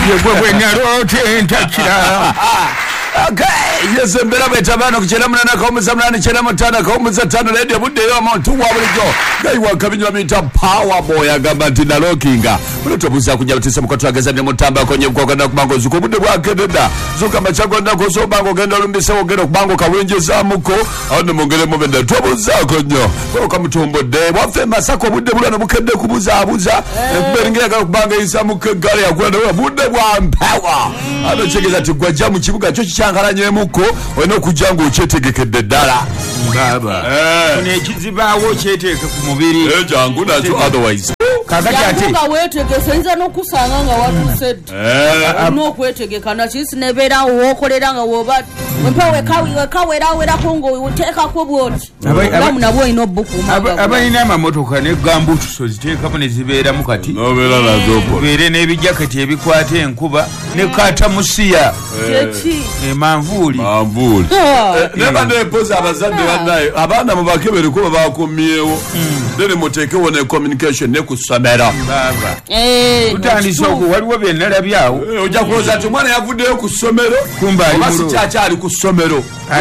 Gwe nyalote ntakira. Okay, yes, mbera betabano kuchera munana kaumuza munana chera mutana kaumuza tano radio budde yo muntu wa bulijo. Gai wa kabinywa mita power boy agamba ntina lokinga. Mutobuza kujja batisa mukoto agazanye mutamba konye kwakana kubango zuko budde bwakededa. Zuka machago ndako so bango genda lumbise ogero kubango kawenjeza muko. Awone mongere mubenda tobuza konyo. Ko kamutombo de wafe masako budde bulano bukedde kubuza abuza. Kuberingera kubanga isa mukegale yakwenda budde bwa power. Ado chegeza tigwaja mu kibuga cyo changaranye muko ono kujango uchetegekedde ddala baba ne kizibawo cheteke ku mubiri jangu nacho otherwise kakati ate nga wetegese nza nokusanga nga watusedde no kwetegeka na chisi nebera wokolera nga woba mpawe kawera kongo uteka ko bwoti namu nabo ino buku abayina amamotoka ne gambu tusoziteka bone zibeera mukati nobera nazopo bere nebijaketi ebikwate enkuba ne kata musiya manvuli neba nepoza abazadde bannaye abaana mubakebere kuba bakomyewo dene muteke wone communication ne kusomera tutandisa oku waliwo byenalabyawo ojja kuloza ati omwana yavuddeyo ku ssomero oba si kyakyali ku ssomero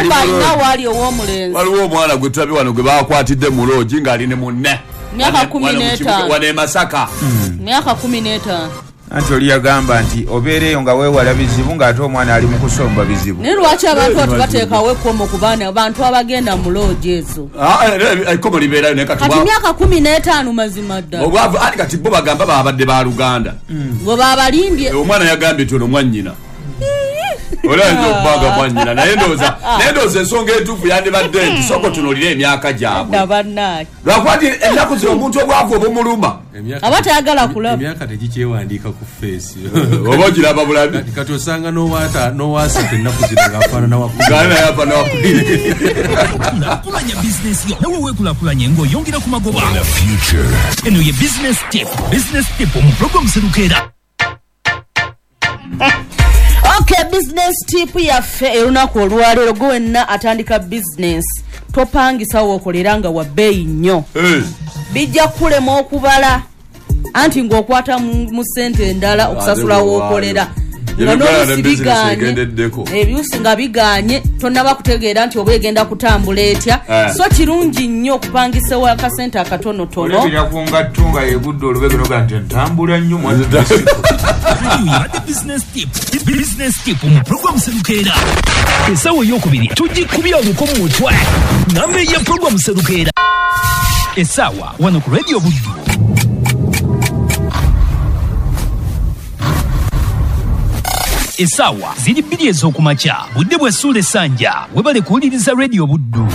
waliwo omwana gwe tulabi wano gwe bakwatidde mu loogi ng'ali ne munne myaka 15 wane Masaka myaka 15 anti oli yagamba nti obeereyo nga weewala bizibu ng'ate omwana ali mu kusomba bizibu naye lwaki abantu batubateekawo ekkomo ku baana abantu abagenda mu loogi ezo ekkomo libeerayo naye kati myaka 15 mazima ddala obwavu ati kati bo bagamba babadde ba Luganda bwe babalimbye omwana yagambye ti ono mwannyina olwayinza okubanga mwannyina naye ndowooza ensonga entuufu yandibadde nti soko tunuulire emyaka gyabwe lwakwati ennaku zino omuntu obwavu obumuluma aba tayagala kulaba emyaka tegikyewandiika ku feesi oba ogiraba bulabi kati osanga n'owaasatu ennaku zino ng'afaanana wakulanya bizinesi yo nawe weekulakulanye ng'oyongera ku magoba eno ye business tip mu program serukeera. Okay, business tip yaffe erunaku olwaleero gwenna atandika business topangisa wokolera nga wa bbeeyi nnyo bijja kulema okubala anti ng'okwata mu ssente endala okusasula wookolera nga ebyusi nga biganye tonnaba kutegeera nti oba egenda kutambula etya so kirungi nnyo okupangisa wa akasente akatonotono olebirakunga ttunga yegudde olubega noga nti ntambula nnyo business tip mu program serukeera esawo eyokubiri tugikubya obuko mu mutwe namba ya program serukeera esawa wano ku radio Buddu. Esawa ziri bbiri ez'okumakya budde bw'essuula essanja webale kuwuliriza radio Buddu.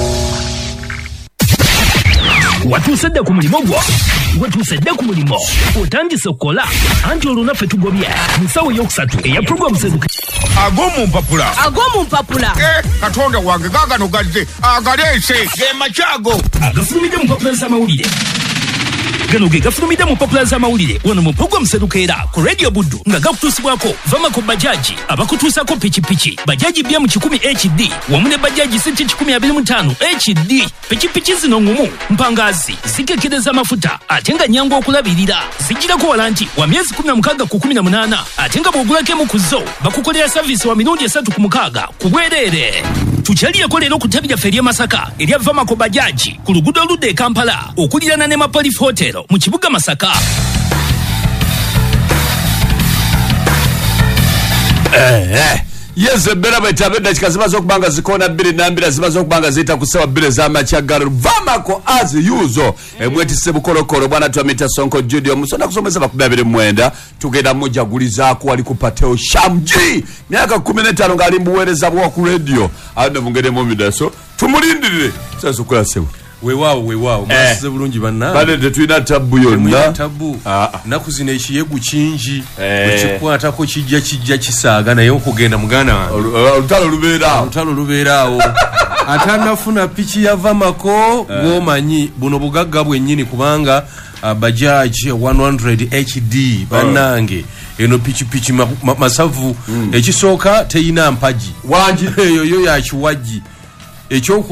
Watuusedde ku mulimo gwo otandise okukola anti olunaffe tugobye mu nsawo ey'okusatu eya program seruke ag'omu mpapula katonda wange gaagano gadde agaleese ge makyago agafulumidde mu mpapula z'amawulire gano ge gafulumidde mu mpapula z'amawulire wano mu program serukeera ku radio Buddu nga gakutuusibwako vamako bajaji abakutuusako pikipiki bajaji bya mu 10 HD wamu ne bajaji senti 125 HD pikipiki zino ngumu mpangazi zikekereza amafuta ate nga nyangu okulabirira zijirako wala nti wa myezi 16 ku 18 ate nga bw'ogulako emu ku zo bakukolera savisi wa mirundi 3 ku 6 ku bwereere. Tukyaliyeko leero ku ttabi lyaffe ery'e Masaka erya vamako bajaji ku luguudo oludda e Kampala okulirana ne Mapolif Hotel mu kibuga Masaka. Yes, bera betabenda chikazimazo okubanga zikona 2 zimazo okubanga zita kusewa 2 z'amakya vamako as usual emwetise bukolokolo bwana twamita Sonko Judio musona kusomesa bakubya 2 tugenda mujagulizaako wali ku Pateo Shamji myaka 15 ngali mbuwereza bwa ku radio ande mungere mu midaso tumulindirire sasa kola sewe weewaawo masize bulungi banna bade tuina tabu yonna nakuzina ekiyegu kingi ekikwatako kijja kisaaga naye okugenda mugana olutalo lubeeraawo atanafuna piki ya vamako gwomanyi buno bugagga bwennyini kubanga bajaji 100 HD bannange eno piki masavu ekisooka teyina mpaji wangi eyo yakiwajji ekyokubiri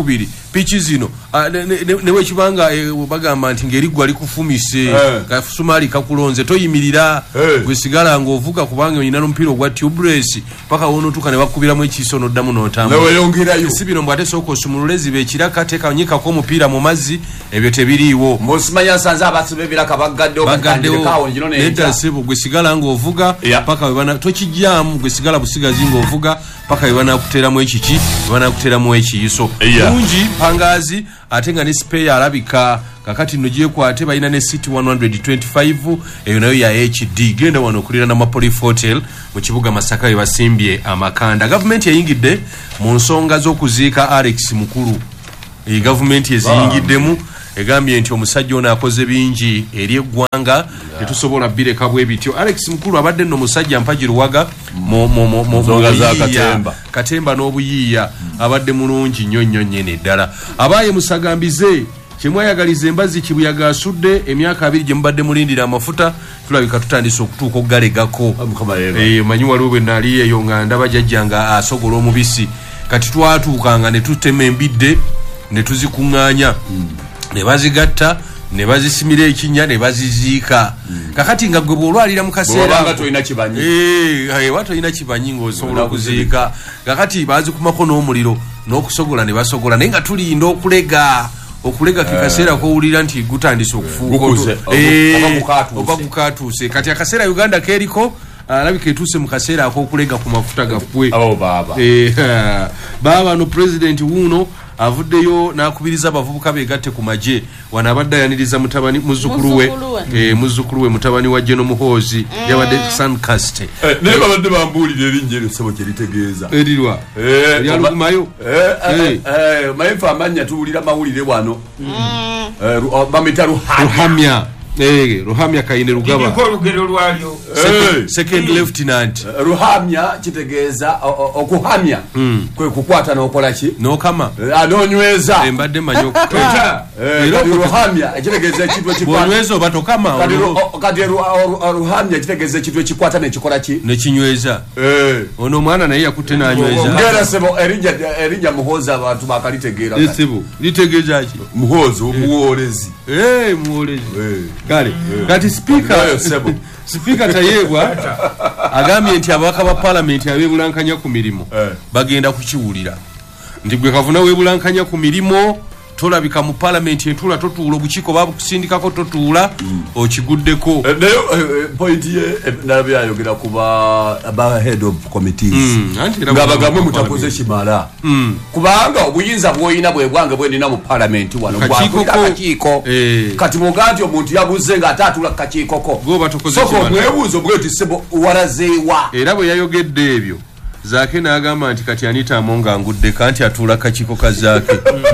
pichi zino newe kibanga bagamba nti ngeriggwa likufumise kasumali kakulonze toyimirira gwesigala ng'ovuga kubanga oyina n'omupiira ogwa tubeless paka wonotuka ne bakubiramu ekiso n'oddamu n'otambula si bino mbwate sooka osumulule zibe ekiraka tekanyikako omupiira mu mazzi ebyo tebiriiwo musimanya nsanze abasibe ebiraka baggaddewo nedda sebo gwesigala ng'ovuga paka webana tokijjaamu gwesigala busigazi ng'ovuga paka webanakuteramu ekiki webanakuteramu ekiyiso bungi pangazi ate nga ne spare alabika kakati nno gyekwate balina ne city 125 eyo nayo ya HD genda wano okulira na Mapolif Hotel mu kibuga Masaka we basimbye amakanda. Gavumenti yayingidde mu nsonga z'okuziika Alex Mukulu. Iyi gavumenti eziyingiddemu egambye nti omusajja ono akoze bingi eri eggwanga tetusobola bireka bwe bityo. Alex Mukulu abadde nno musajja mpajiruwaga mu katemba n'obuyiiya abadde mulungi nnyo nyene ddala. Abaaye musagambize kyemwayagaliza embazi kibuyaga asudde emyaka 2 gye mubadde mulindira amafuta tulabika tutandise okutuuka okugalegako. Manyi waliwo bwe nali eyo nga ndaba jjajjanga asogola omubisi kati twatuukanga ne tutema embidde ne tuzikuŋŋaanya ne bazigatta ne bazisimira ekinya ne baziziika kakati nga gwe bw'olwalira mu kaseera watolina kibanyi ng'osobola okuziika kakati bazikumako n'omuliro n'okusogola ne basogola naye nga tulinda okulega kikaseera kowulira nti gutandise okufuuka oba gukatuuse kati akaseera Uganda keriko alabika etuuse mu kaseera ak'okulega ku mafuta gaffwe baba no president wuno avuddeyo n'akubiriza abavubuka beegatte ku magye wano abadde ayaniriza mutabani muzzukulu we mutabani wa Jeno Muhoozi yabadde Suncast naye babadde bambuulira erinnya eryo ssebo kye litegeeza erirwa lyalugumayo mayefa amanya tuwulira mawulire wano bamita Ruhamya Ruhamya Kaine Rugaba olugero lwalyo second lieutenant Ruhamya kitegeeza okuhamya kwe kukwata n'okola ki n'okama anonyweza embadde manyo Ruhamya ekitegeeza ekintu ekikwata bonyweza oba tokama kati Ruhamya ekitegeeza ekintu ekikwata n'ekikola ki nekinyweza ono omwana naye yakutte n'anyweza ngera sebo erinnya Muhoozi abantu bakalitegeera sebo litegeeza ki Muhoozi omuwoolezi muwoolezi kale kati speaker Tayebwa agambye nti ababaka ba parliament abebulankanya ku mirimo bagenda kukiwulira nti gwe kavuna webulankanya ku mirimo tolabika mu parliament entula totuula obukiiko babukusindikako totuula okiguddeko point ye nalabe ayogera kuba head of committees nga bagamwe mutakoze kimala kubanga obuyinza bwoyina bwe bwange bwenina mu parliament wano kakiiko kati muganti omuntu yabuze nga atatuula kakiikoko soko mwebuuzo bweti sebo walazeewa era bwe yayogedde ebyo Zaake n'agamba nti kati Anita Amonga ngudde kanti atuula kakiiko kazaake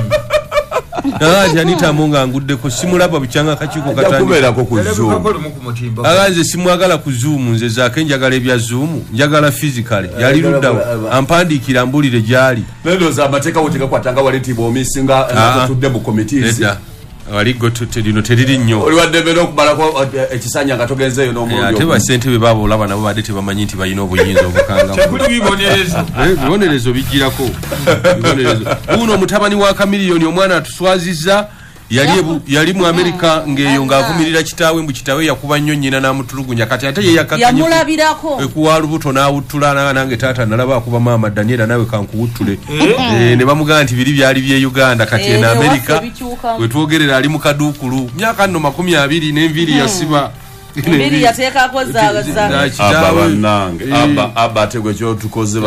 Anita Amonga anguddeko simulaba bukyanga kakiiko katandikubeerako ku Zoom aganze simwagala ku Zoom nze Zaake njagala ebya Zoom njagala physically yali luddawo ampandiikira mbulire gyali nendoza amateeka wotegakwatanga wali tibo omisinga natudde mu committees waligo lino teriri nnyo oliwadde mbere okubalako ekisanya nga togenzeeyo n'omulundi ate basente be baaba olaba nabo badde tebamanyi nti balina obuyinza obukanga bibonerezo bijjirako buno mutabani wa Kamiliyoni omwana atuswazizza yali mu Amerika ng'eyo ng'avumirira kitaawe mbu kitaawe yakuba nnyo nnyina n'amutulugunya kati ate ye yamulabirako ekuwa lubuto n'awuttula nange taata nalaba akuba maama Daniela nawe kankuwuttule ne bamugamba nti biri byali bye Uganda kati eno Amerika we twogerera ali mu kaduukulu myaka nno 20 n'enviiri yasiba mbiri yateekako aba ategwe kyotukoze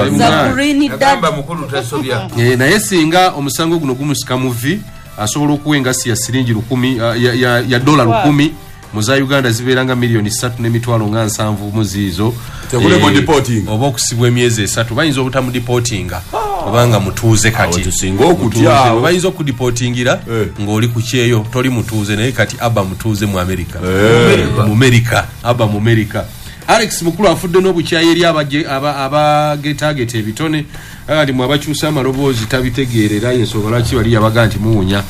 naye singa omusango guno gumusika muvi asobola okuwenga si ya siringi 10 ya dola 10 mu za Uganda zibeeranga $3.7 mu ziizo oba okusibwa emyezi 3 bayinza obutamudipotinga obanga mutuuze kati bayinza okudipotingira ng'oli ku kyeyo toli mutuuze naye kati aba mutuuze mu Amerika aba mu Amerika Alex Mukulu afudde n'obukyayi eri abagetageta ebitone ali mu abakyusa amaloboozi tabitegeerera ensonga lwaki bali yabaga nti muwunya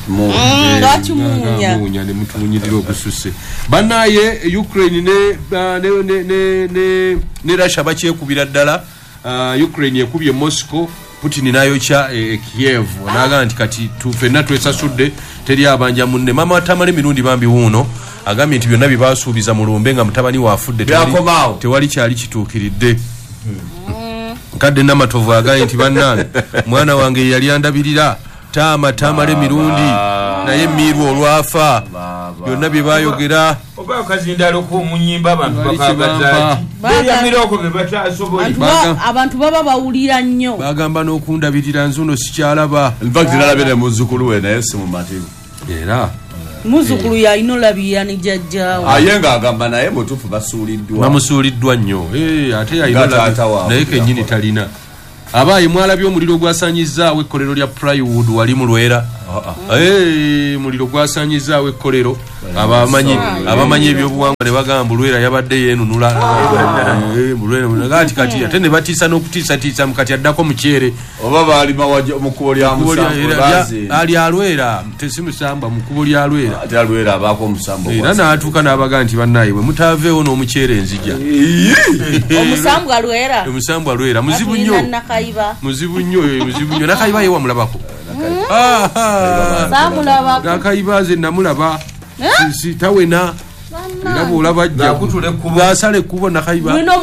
ne mutuwunyirira ogususse bannaye Ukraine ne Russia bakyekubira ddala Ukraine ekubye Moscow Putin nayokya Kiev naga nti kati fenna twesasudde teri abanja munne mama tamale mirundi bambi wuno agambye nti byonna bibasuubiza mu lumbe nga mutabani waafudde tewali kyali kituukiridde kadde namatovu agambye nti bannange mwana wange yali andabirira tamale mirundi naye miru olwafa byonna bye bayogera oba kazindalo ko munyimba abantu bakagazaati yamiroko be batasoboli abantu baba bawulira nnyo bagamba n'okundabirira nzuno sikyalaba infact nalabire muzukulu we naye si mumativu era muzukulu yalina olabirira ne jjajjaawe aye ng'agamba naye mutuufu basuuliddwa bamusuuliddwa nnyo ate yalina naye kennyini talina abayi mwalabye omuliro gwasanyizaawo ekkolero lya Plywood wali mu Lwera muliro gwasanyizaawo ekkolero abamanyi ebyobuwangwa ne bagamba Lwera yabadde yeenunula kati ate ne batiisa n'okutiisatiisa mukati addako mukyere oba baalima mu kkubo lya musambo ali alwera tesimusamba mu kkubo lya Lwera ate alwera abaako omusambo era n'atuuka n'abagaa nti bannaye bwe mutaaveewo n'omukyere enzija omusambwa Lwera muzibu nnyo Nakayiba ye wamulabako Nakayiba ze namulaba sitawena era bw'olaba jja basale ekkubo Nakayiba